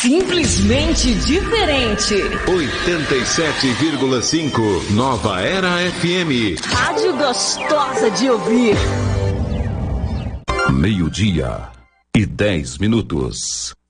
Simplesmente diferente. 87,5 Nova Era FM. Rádio gostosa de ouvir. 12:10.